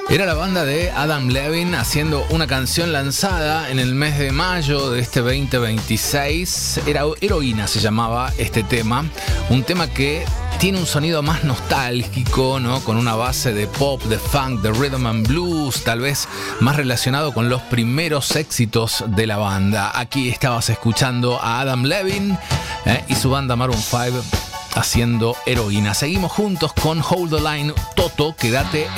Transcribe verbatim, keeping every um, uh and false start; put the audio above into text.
Era la banda de Adam Levine haciendo una canción lanzada en el mes de mayo de este veinte veintiséis. Era Heroína, se llamaba este tema. Un tema que tiene un sonido más nostálgico, ¿no? Con una base de pop, de funk, de rhythm and blues, tal vez más relacionado con los primeros éxitos de la banda. Aquí estabas escuchando a Adam Levine ¿eh? y su banda Maroon cinco haciendo Heroína. Seguimos juntos con Hold the Line. Toto, quédate